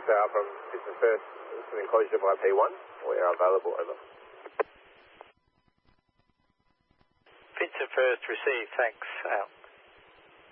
Tower from Pittston First, it's an enclosure by P1. We are available, over. Pittston First, receive, thanks, out.